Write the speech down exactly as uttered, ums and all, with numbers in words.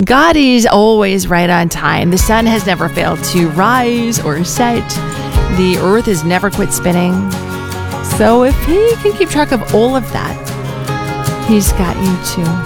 God is always right on time. The sun has never failed to rise or set. The earth has never quit spinning. So if he can keep track of all of that, he's got you too.